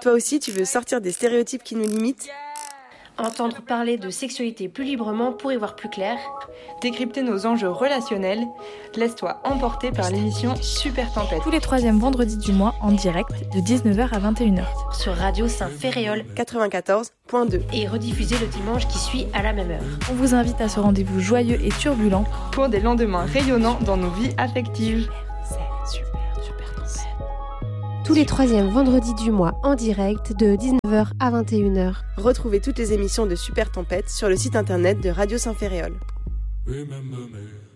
Toi aussi, tu veux sortir des stéréotypes qui nous limitent ? Entendre parler de sexualité plus librement pour y voir plus clair. Décrypter nos enjeux relationnels. Laisse-toi emporter par l'émission Super Tempête. Tous les troisièmes vendredis du mois en direct de 19h à 21h. Sur Radio Saint-Ferréol 94.2. Et rediffusé le dimanche qui suit à la même heure. On vous invite à ce rendez-vous joyeux et turbulent pour des lendemains rayonnants dans nos vies affectives. Super Tempête. Tous les troisièmes vendredis du mois en direct de 19h à 21h. Retrouvez toutes les émissions de Super Tempête sur le site internet de Radio Saint-Ferréol. Remember me.